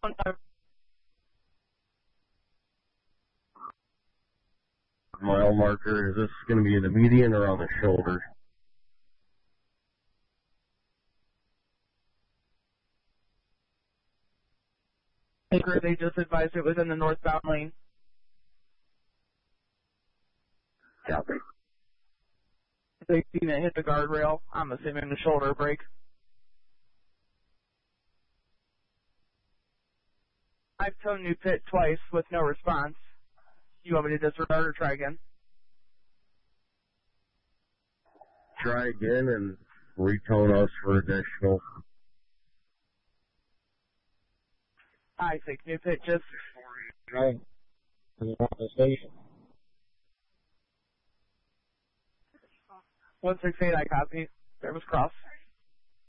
Mile marker, is this going to be in the median or on the shoulder? They just advised it was in the northbound lane. Copy. They seen it hit the guardrail. I'm assuming the shoulder brake. I've towed New Pit twice with no response. You want me to disregard or try again? Try again and retone us for additional. I think New Pit just... Right. The station. 168, I copy. Service cross.